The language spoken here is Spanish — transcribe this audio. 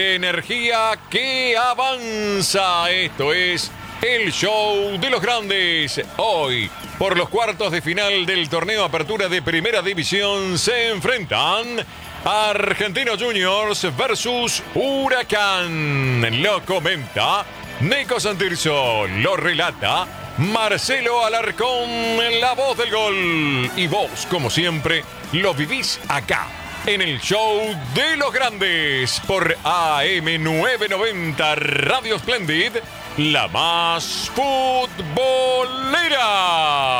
Energía que avanza. Esto es el show de los grandes. Hoy, por los cuartos de final del torneo Apertura de Primera División, se enfrentan Argentinos Juniors versus Huracán. Lo comenta Nico Santirso, lo relata Marcelo Alarcón en la voz del gol. Y vos, como siempre, lo vivís acá, en el show de los grandes, por AM990 Radio Splendid, la más futbolera.